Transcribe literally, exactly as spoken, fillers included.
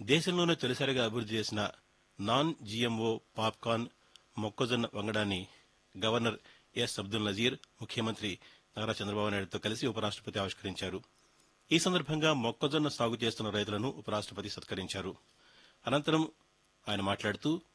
దేశంలోనే తొలిసారిగా అభివృద్ది చేసిన నాన్ జీఎంఓ పాప్కార్న్ మొక్కజొన్న వంగడాన్ని గవర్నర్ ఎస్ అబ్దుల్ నజీర్ ముఖ్యమంత్రి నారా చంద్రబాబు నాయుడుతో కలిసి ఉపరాష్టపతి ఆవిష్కరించారు. ఈ సందర్భంగా మొక్కజొన్న సాగు చేస్తున్న రైతులను ఉపరాష్టపతి సత్కరించారు. అనంతరం ఆయన మాట్లాడుతూ